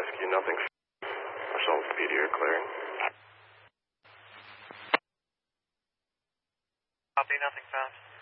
Whiskey, nothing. Marshal Speed here, clearing. Copy, nothing found.